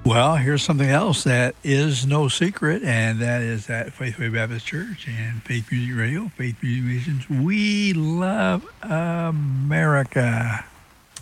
Well, here's something else that is no secret, and that is that Faithway Baptist Church and Faith Music Radio, Faith Music Missions, we love America.